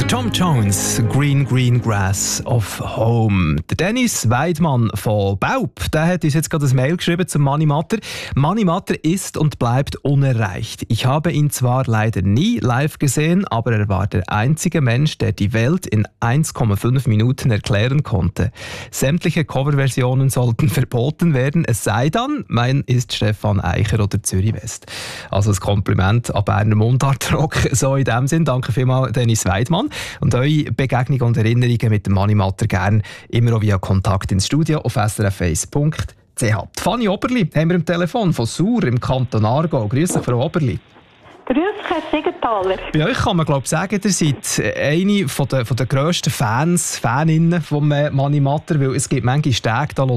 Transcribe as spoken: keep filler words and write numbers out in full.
Tom Jones, Green Green Grass of Home. Der Dennis Weidmann von Baub, der hat uns jetzt gerade ein Mail geschrieben zum Mani Matter. Mani Matter ist und bleibt unerreicht. Ich habe ihn zwar leider nie live gesehen, aber er war der einzige Mensch, der die Welt in eins Komma fünf Minuten erklären konnte. Sämtliche Coverversionen sollten verboten werden, es sei dann, mein ist Stefan Eicher oder Zürich West. Also ein Kompliment an Berner Mundartrock, so in dem Sinn. Danke vielmals, Dennis Weidmann. Und eure Begegnungen und Erinnerungen mit dem Mani Matter gerne immer auch via Kontakt ins Studio auf s r f eins punkt c h. Fanny Oberli haben wir im Telefon von Sur im Kanton Aargau. Grüß dich, Frau Oberli. Grüß dich, Herr Siegenthaler. Bei euch kann man glaube ich sagen, ihr seid eine von der, von der grössten Fans, Faninnen vom Mani Matter, weil es gibt manche Tage, da hören